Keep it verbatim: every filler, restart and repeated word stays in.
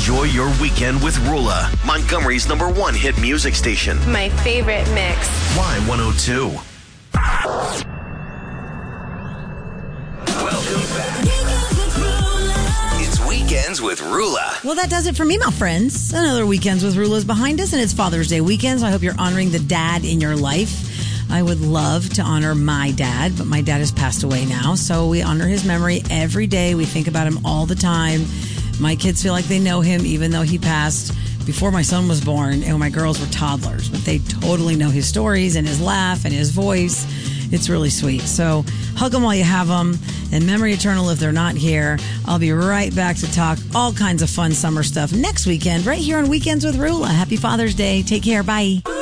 Enjoy your weekend with Rula, Montgomery's number one hit music station. My favorite mix. Y one oh two. Welcome back. It's Weekends with Rula. Well, that does it for me, my friends. Another Weekends with Rula is behind us, and it's Father's Day weekend, so I hope you're honoring the dad in your life. I would love to honor my dad, but my dad has passed away now, so we honor his memory every day. We think about him all the time. My kids feel like they know him, even though he passed before my son was born and when my girls were toddlers, but they totally know his stories and his laugh and his voice. It's really sweet. So hug them while you have them, and memory eternal if they're not here. I'll be right back to talk all kinds of fun summer stuff next weekend right here on Weekends with Rula. Happy Father's Day. Take care. Bye.